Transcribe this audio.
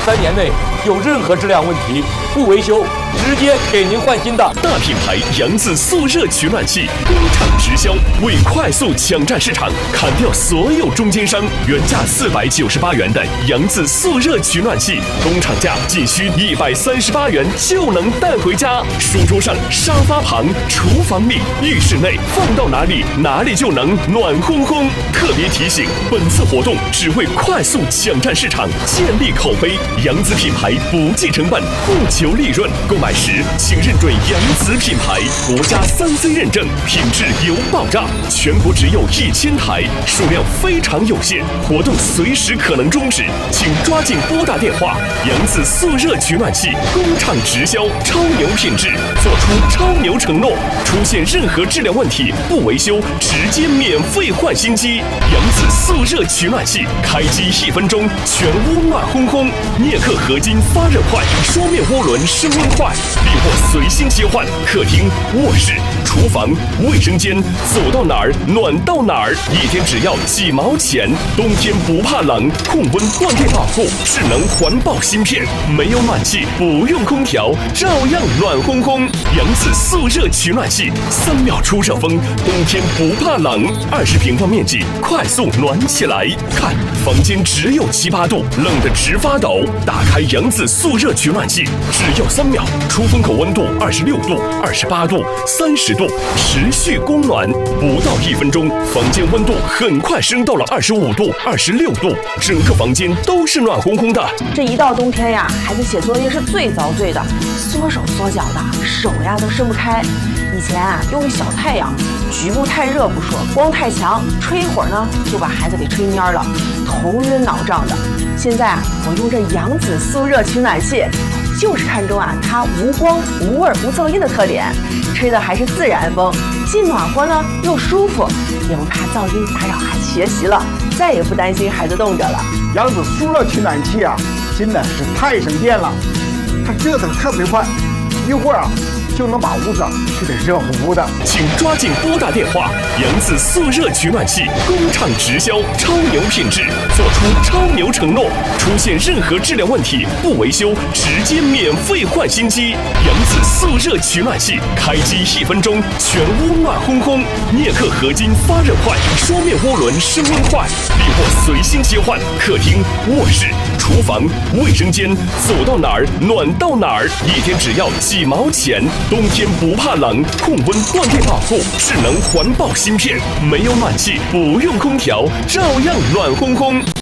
3年内有任何质量问题，不维修，直接给您换新的。 大品牌扬子速热取暖器，工厂直销，为快速抢占市场，砍掉所有中间商。原价498元的扬子速热取暖器，工厂价仅需138元就能带回家。书桌上、沙发旁、厨房里、浴室内，放到哪里哪里就能暖烘烘。特别提醒，本次活动只为快速抢占市场，建立口碑。扬子品牌不计成本，不求利润。购买时请认准扬子品牌，国家3C 认证，品质有保障。全国只有1000台，数量非常有限，活动随时可能终止，请抓紧拨打电话。扬子速热取暖器，工厂直销，超牛品质，做出超牛承诺。出现任何质量问题，不维修，直接免费换新机。扬子速热取暖器，开机1分钟，全屋暖烘烘。镍克合金发热快，双面涡轮升温快，利货随心切换。客厅、卧室、厨房、卫生间，走到哪儿暖到哪儿，一天只要几毛钱。冬天不怕冷，控温断电保护，智能环保芯片，没有暖气，不用空调，照样暖烘烘。扬子速热取暖器，3秒出热风，冬天不怕冷，20平方面积，快速暖起来。看，房间只有7、8度，冷得直发抖。打开扬子速热取暖器，只要3秒，出风口温度26度、28度、30度，持续供暖，不到1分钟，房间温度很快升到了25度、26度，整个房间都是暖烘烘的。 这一到冬天呀，孩子写作业是最遭罪的，缩手缩脚的，手呀都伸不开。以前啊，用个小太阳，局部太热不说，光太强，吹一会儿呢，就把孩子给吹蔫了，头晕脑胀的。现在啊，我用这扬子速热取暖器，就是看中啊它无光、无味、无噪音的特点，吹的还是自然风，既暖和呢又舒服，也不怕噪音打扰孩子学习了，再也不担心孩子冻着了。 扬子速热取暖器啊，真的是太省电了，它热得特别快，一会儿啊就能把屋子吹得热乎乎的。 请抓紧拨打电话，扬子速热取暖器，工厂直销，超牛品质，做出超牛承诺。出现任何质量问题，不维修，直接免费换新机。扬子速热取暖器，开机1分钟，全屋暖烘烘。镍克合金发热快，双面涡轮升温快，利货随心切换。客厅、卧室、厨房、卫生间，走到哪儿暖到哪儿，一天只要几毛钱。冬天不怕冷，控温断电保护，智能环保芯片，没有暖气，不用空调，照样暖烘烘。